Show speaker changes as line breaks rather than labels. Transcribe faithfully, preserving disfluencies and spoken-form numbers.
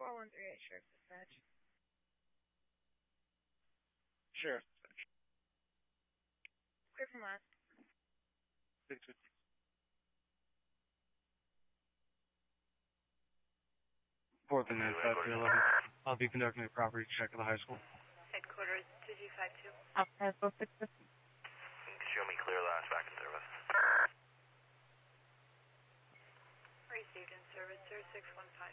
four one three eight, Sheriff Dispatch.
Sheriff.
Clear from last.
six fifty. Fourth and then five three eleven. I'll be conducting a property check of the high school.
Headquarters two G five two.
Up high school six fifty.
Show me clear last back in service.
Received in service, sir, six one five.